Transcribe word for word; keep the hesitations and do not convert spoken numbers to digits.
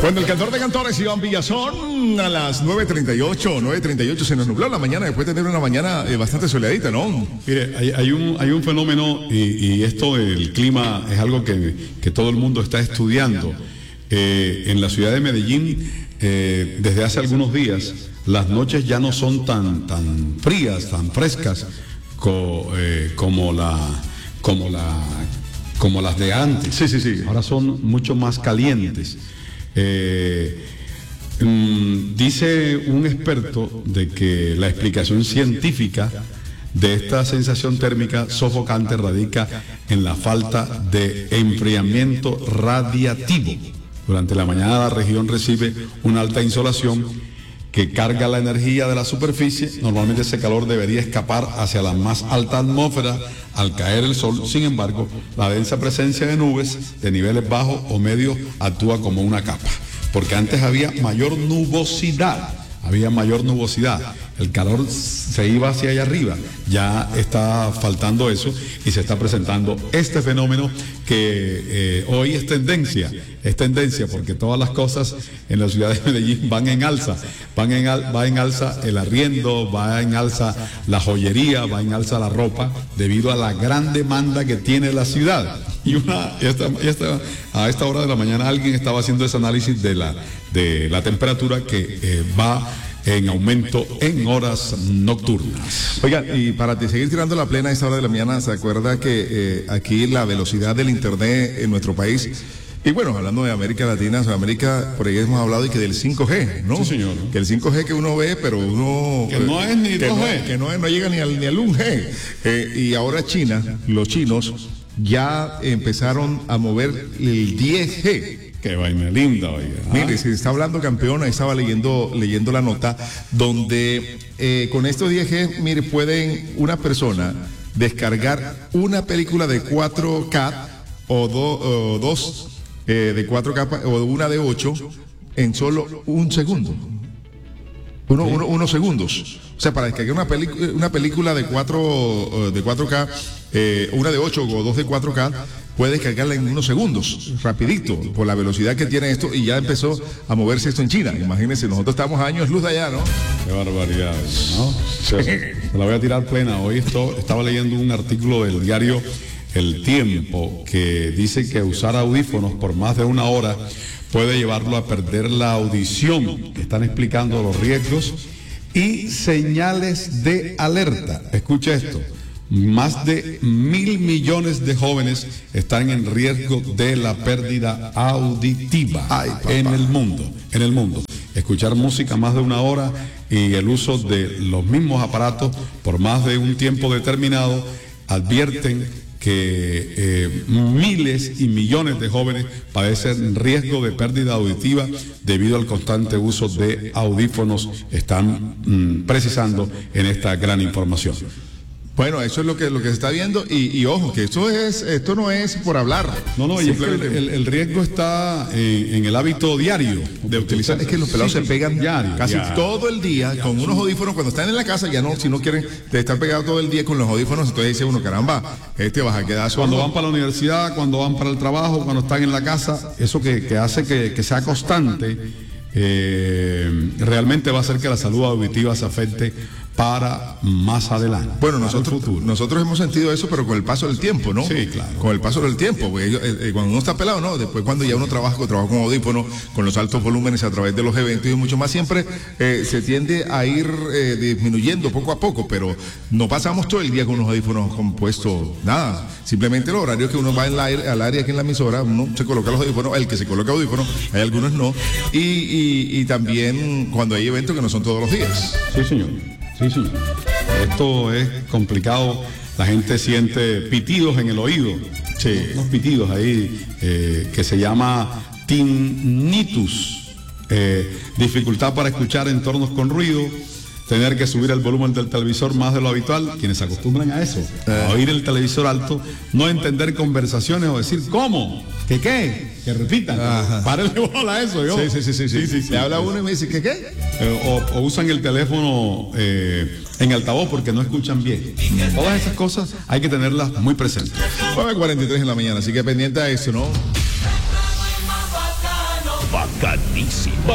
Bueno, el cantor de cantores, Iván Villazón, a las nueve treinta y ocho, nueve treinta y ocho se nos nubló la mañana después de tener una mañana eh, bastante soleadita, ¿no? Mire, hay, hay, un, hay un fenómeno y, y esto, el clima, es algo que, que todo el mundo está estudiando. Eh, en la ciudad de Medellín, eh, desde hace algunos días, las noches ya no son tan, tan frías, tan frescas co, eh, como la... como la como las de antes. Sí, sí, sí. Ahora son mucho más calientes. Eh, mm, dice un experto de que la explicación científica de esta sensación térmica sofocante radica en la falta de enfriamiento radiativo. Durante la mañana la región recibe una alta insolación que carga la energía de la superficie. Normalmente ese calor debería escapar hacia la más alta atmósfera al caer el sol. Sin embargo, la densa presencia de nubes de niveles bajos o medios actúa como una capa, porque antes había mayor nubosidad, había mayor nubosidad. El calor se iba hacia allá arriba, ya está faltando eso y se está presentando este fenómeno que eh, hoy es tendencia, es tendencia porque todas las cosas en la ciudad de Medellín van en alza, van en al, va en alza el arriendo, va en alza la joyería, va en alza la ropa, debido a la gran demanda que tiene la ciudad. Y una, esta, esta, a esta hora de la mañana alguien estaba haciendo ese análisis de la, de la temperatura que eh, va en aumento en horas nocturnas. Oiga, y para te seguir tirando la plena a esta hora de la mañana, ¿se acuerda que eh, aquí la velocidad del internet en nuestro país, y bueno, hablando de América Latina, Sudamérica, por ahí hemos hablado y que del cinco G, ¿no? Sí, señor. Que el cinco G que uno ve, pero uno... Que no es ni que dos G. No, que no, es, no llega ni al, ni al uno G. Eh, y ahora China, los chinos, ya empezaron a mover el diez G. Qué vaina linda, oiga. Ah. Mire, se está hablando, campeón, ahí estaba leyendo, leyendo la nota, donde eh, con estos diez G, mire, pueden una persona descargar una película de cuatro K o, do, o dos eh, de cuatro K o una de ocho en solo un segundo. Uno, ¿sí? uno, unos segundos. O sea, para descargar una, pelic- una película de cuatro de cuatro K, eh, una de ocho o dos de cuatro K, puede descargarla en unos segundos, rapidito, por la velocidad que tiene esto, y ya empezó a moverse esto en China. Imagínense, nosotros estamos a años luz de allá, ¿no? Qué barbaridad, ¿no? Se, se la voy a tirar plena. Hoy esto, estaba leyendo un artículo del diario El Tiempo que dice que usar audífonos por más de una hora puede llevarlo a perder la audición. Están explicando los riesgos y señales de alerta. Escucha esto. Más de mil millones de jóvenes están en riesgo de la pérdida auditiva. Ay, en el mundo, en el mundo. Escuchar música más de una hora y el uso de los mismos aparatos por más de un tiempo determinado advierten que eh, miles y millones de jóvenes padecen riesgo de pérdida auditiva debido al constante uso de audífonos, están mm, precisando en esta gran información. Bueno, eso es lo que lo que se está viendo y, y ojo, que esto es esto no es por hablar. No, no, y es que el, el, el riesgo está en, en el hábito diario de utilizar. Es que los pelados sí, se pegan diario, casi diario. todo el día diario. con unos audífonos. Cuando están en la casa, ya no, si no quieren estar pegados todo el día con los audífonos, entonces dice uno, caramba, este vas a quedar solo. Cuando van para la universidad, cuando van para el trabajo, cuando están en la casa, eso que, que hace que, que sea constante, eh, realmente va a hacer que la salud auditiva se afecte para más adelante. Bueno, nosotros nosotros hemos sentido eso, pero con el paso del tiempo, ¿no? Sí, claro. Con el paso del tiempo, porque eh, eh, cuando uno está pelado, ¿no? Después cuando ya uno trabaja, trabaja con audífonos, con los altos volúmenes a través de los eventos y mucho más, siempre eh, se tiende a ir eh, disminuyendo poco a poco, pero no pasamos todo el día con los audífonos compuestos, nada. Simplemente el horario que uno va en la, al área aquí en la emisora, uno se coloca los audífonos, el que se coloca audífonos, hay algunos no, y, y, y también cuando hay eventos que no son todos los días. Sí, señor. Sí, sí. Esto es complicado. La gente siente pitidos en el oído. Sí. Unos pitidos ahí eh, que se llama tinnitus. Eh, dificultad para escuchar entornos con ruido. Tener que subir el volumen del televisor más de lo habitual, quienes se acostumbran a eso, a oír el televisor alto, no entender conversaciones o decir ¿cómo? ¿Qué qué? Que repitan. Párenle bola a eso, yo. Sí, sí, sí, sí, sí, sí, sí. Le habla uno y me dice ¿qué qué? Eh, o, o usan el teléfono eh, en altavoz porque no escuchan bien. Todas esas cosas hay que tenerlas muy presentes. nueve cuarenta y tres en la mañana, así que pendiente a eso, ¿no? bacanísima.